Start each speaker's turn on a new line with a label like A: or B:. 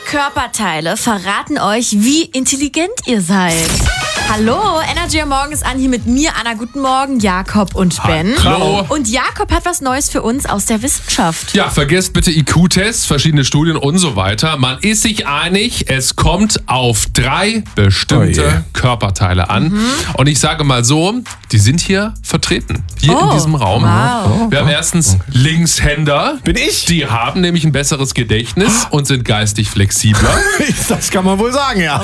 A: Körperteile verraten euch, wie intelligent ihr seid. Hallo, Energy am Morgen ist an, hier mit mir, Anna. Guten Morgen, Jakob und Ben.
B: Hallo.
A: Und Jakob hat was Neues für uns aus der Wissenschaft.
B: Ja, vergesst bitte IQ-Tests, verschiedene Studien und so weiter. Man ist sich einig, es kommt auf 3 bestimmte Körperteile an. Und ich sage mal so, die sind hier vertreten. Hier in diesem Raum.
A: Wow.
B: Wir haben erstens Linkshänder.
C: Bin ich?
B: Die haben nämlich ein besseres Gedächtnis und sind geistig flexibler.
C: Das kann man wohl sagen, ja.